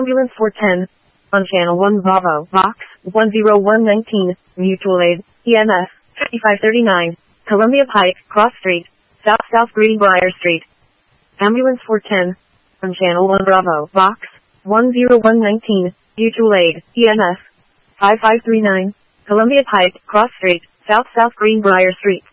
Ambulance 410. On Channel 1 Bravo, Box 10119, Mutual Aid, EMS 5539, Columbia Pike, Cross Street, South Greenbrier Street. Ambulance 410. On Channel 1 Bravo, Box 10119, Mutual Aid, EMS 5539, Columbia Pike, Cross Street, South Greenbrier Street.